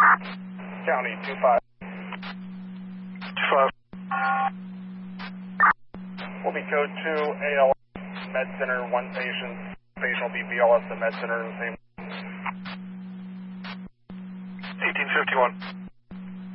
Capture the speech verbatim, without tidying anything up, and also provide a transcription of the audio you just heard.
County two five. two five. Will be code two, A L S, Med Center, one patient. Patient will be B L S at Med Center, the same. eighteen fifty-one.